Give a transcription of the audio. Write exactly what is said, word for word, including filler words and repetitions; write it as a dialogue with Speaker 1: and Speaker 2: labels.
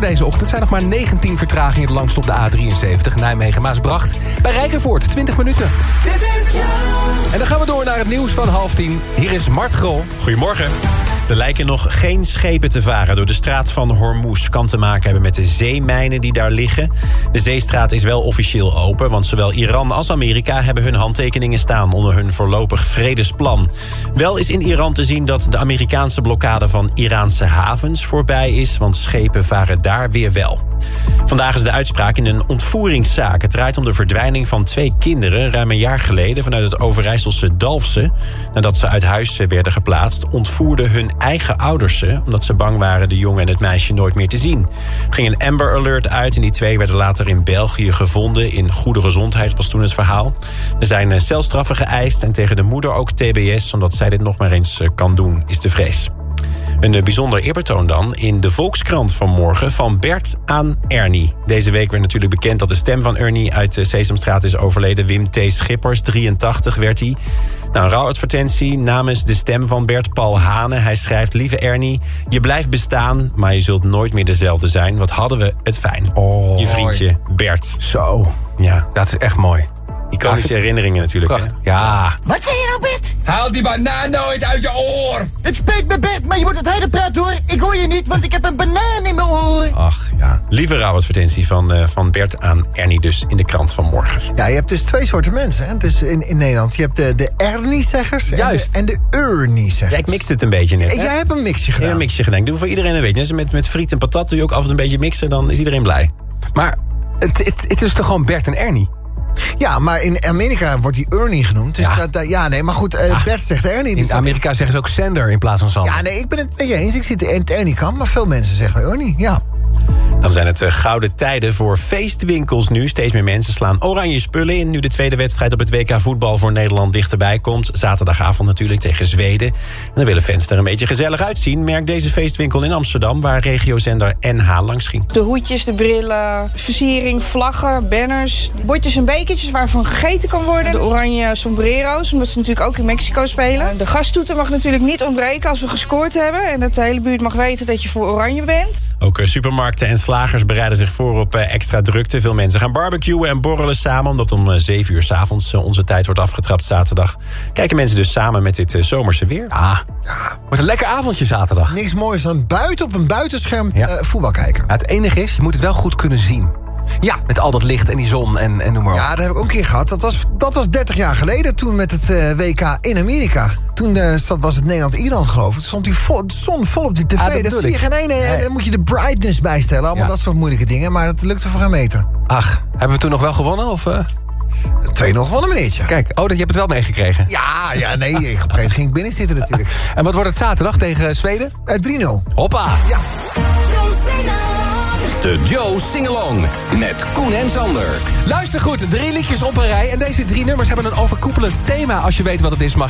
Speaker 1: deze ochtend. Er zijn nog maar negentien vertragingen het langst op de A drieënzeventig Nijmegen-Maasbracht. Bij Rijkenvoort, twintig minuten. Dit is en dan gaan we door naar het nieuws van half tien. Hier is Mart Grol.
Speaker 2: Goedemorgen. Er lijken nog geen schepen te varen door de straat van Hormuz. Kan te maken hebben met de zeemijnen die daar liggen. De zeestraat is wel officieel open, want zowel Iran als Amerika hebben hun handtekeningen staan onder hun voorlopig vredesplan. Wel is in Iran te zien dat de Amerikaanse blokkade van Iraanse havens voorbij is, want schepen varen daar weer wel. Vandaag is de uitspraak in een ontvoeringszaak. Het draait om de verdwijning van twee kinderen ruim een jaar geleden vanuit het Overijsselse Dalfsen. Nadat ze uit huis werden geplaatst, ontvoerden hun eigen ouders ze, omdat ze bang waren de jongen en het meisje nooit meer te zien. Er ging een Amber Alert uit en die twee werden later in België gevonden. In goede gezondheid was toen het verhaal. Er zijn celstraffen geëist en tegen de moeder ook T B S, omdat zij dit nog maar eens kan doen, is de vrees. Een bijzonder eerbetoon dan in de Volkskrant van morgen van Bert aan Ernie. Deze week werd natuurlijk bekend dat de stem van Ernie uit de Sesamstraat is overleden. Wim T. Schippers, drieëntachtig werd hij. Nou, een rouwadvertentie namens de stem van Bert, Paul Hane. Hij schrijft: lieve Ernie, je blijft bestaan, maar je zult nooit meer dezelfde zijn. Wat hadden we het fijn.
Speaker 1: Oh,
Speaker 2: je vriendje Bert.
Speaker 1: Zo,
Speaker 2: ja,
Speaker 1: dat is echt mooi.
Speaker 2: Iconische herinneringen natuurlijk. Hè?
Speaker 1: Ja.
Speaker 3: Wat zei je nou, Bert?
Speaker 4: Haal die banaan nooit uit je oor!
Speaker 3: Het spijt me, Bert, maar je moet het harder praten, hoor. Ik hoor je niet, want ik heb een banaan in mijn oor.
Speaker 2: Ach, ja. Lieve rouwadvertentie van, uh, van Bert aan Ernie dus in de krant van morgen.
Speaker 5: Ja, je hebt dus twee soorten mensen hè? Dus in, in Nederland. Je hebt de, de Ernie-zeggers
Speaker 1: Juist.
Speaker 5: en de, en de Ernie-zeggers.
Speaker 2: Ja, ik mixt het een beetje net. Hè?
Speaker 5: Jij hebt een mixje gedaan.
Speaker 2: Ja, een mixje gedaan. Ik doe voor iedereen een beetje. Net als met, met friet en patat doe je ook af en toe een beetje mixen, dan is iedereen blij.
Speaker 1: Maar het, het, het is toch gewoon Bert en Ernie?
Speaker 5: Ja, maar in Amerika wordt die Ernie genoemd. Dus
Speaker 1: Ja.
Speaker 5: dat, dat- ja, nee, maar goed, uh,
Speaker 1: Ah,
Speaker 5: Bert zegt Ernie. Dus
Speaker 1: In Amerika zeggen ze ook Sander in plaats van Sander.
Speaker 5: ja, nee, ik ben het met je eens. Ik zit in het Ernie-kamp, maar veel mensen zeggen Ernie, ja.
Speaker 2: Dan zijn het uh, gouden tijden voor feestwinkels nu. Steeds meer mensen slaan oranje spullen in. Nu de tweede wedstrijd op het W K voetbal voor Nederland dichterbij komt. Zaterdagavond natuurlijk tegen Zweden. En dan willen fans er een beetje gezellig uitzien. Merkt deze feestwinkel in Amsterdam, waar regiozender N H langs ging.
Speaker 6: De hoedjes, de brillen, versiering, vlaggen, banners, bordjes en bekertjes waarvan gegeten kan worden. De oranje sombrero's, omdat ze natuurlijk ook in Mexico spelen. De gastoeter mag natuurlijk niet ontbreken als we gescoord hebben. En dat de hele buurt mag weten dat je voor oranje bent.
Speaker 2: Ook uh, supermarkten en slagers bereiden zich voor op uh, extra drukte. Veel mensen gaan barbecuen en borrelen samen, omdat om uh, zeven uur 's avonds uh, onze tijd wordt afgetrapt zaterdag. Kijken mensen dus samen met dit uh, zomerse weer.
Speaker 1: Ah, wordt een lekker avondje zaterdag.
Speaker 5: Niks moois dan buiten op een buitenscherm
Speaker 1: Ja.
Speaker 5: uh, voetbal kijken.
Speaker 1: Ja, het enige is, je moet het wel goed kunnen zien.
Speaker 5: Ja.
Speaker 1: Met al dat licht en die zon en, en noem maar op.
Speaker 5: Ja, dat heb ik ook een keer gehad. Dat was, dat was dertig jaar geleden, toen met het uh, W K in Amerika. Toen uh, zat, was het Nederland-Ierland, geloof ik. Toen stond die vol, de zon vol op die tv.
Speaker 1: Ah, dat
Speaker 5: Daar
Speaker 1: bedoel
Speaker 5: zie je
Speaker 1: ik.
Speaker 5: geen ene.
Speaker 1: Nee.
Speaker 5: Dan moet je de brightness bijstellen. Allemaal
Speaker 1: Ja.
Speaker 5: dat soort moeilijke dingen. Maar het lukte voor geen meter.
Speaker 1: Ach, hebben we toen nog wel gewonnen? Of, uh...
Speaker 5: twee nul gewonnen, meneertje.
Speaker 1: Kijk, oh, dat je hebt het wel meegekregen.
Speaker 5: Ja, ja, nee. Op een gegeven moment ging ik binnen zitten natuurlijk.
Speaker 1: En wat wordt het zaterdag tegen Zweden?
Speaker 5: Uh, drie nul.
Speaker 1: Hoppa!
Speaker 5: Ja.
Speaker 7: De Joe Singalong met Koen en Sander.
Speaker 1: Luister goed, drie liedjes op een rij. En deze drie nummers hebben een overkoepelend thema. Als je weet wat het is, mag je